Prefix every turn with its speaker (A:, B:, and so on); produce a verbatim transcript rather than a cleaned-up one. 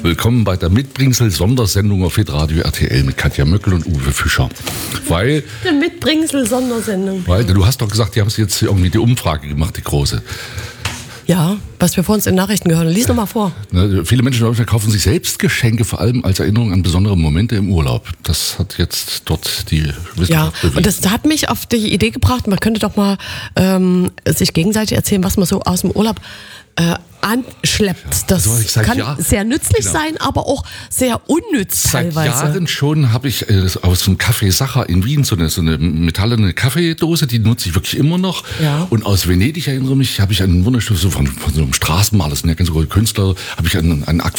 A: Willkommen bei der Mitbringsel-Sondersendung auf Hitradio R T L mit Katja Möckel und Uwe Fischer. Weil,
B: der Mitbringsel-Sondersendung.
A: Weil, du hast doch gesagt, die haben jetzt irgendwie die Umfrage gemacht, die große.
B: Ja, was wir vor uns in den Nachrichten gehört haben. Lies noch mal vor.
A: Ne, viele Menschen kaufen sich selbst Geschenke, vor allem als Erinnerung an besondere Momente im Urlaub. Das hat jetzt dort die Wissenschaft
B: Ja,
A: bewegt.
B: und das hat mich auf die Idee gebracht, man könnte doch mal ähm, sich gegenseitig erzählen, was man so aus dem Urlaub äh, anschleppt. Das
A: also ich sag,
B: kann
A: ja,
B: sehr nützlich
A: genau.
B: sein, aber auch sehr unnütz
A: Seit
B: teilweise.
A: Jahren schon habe ich äh, aus dem Café Sacher in Wien so eine, so eine metallene Kaffeedose, die nutze ich wirklich immer noch.
B: Ja.
A: Und aus Venedig, erinnere mich, habe ich einen wunderschönen, so von, von so einem Straßenmaler, das sind ja ganz große Künstler, habe ich einen, einen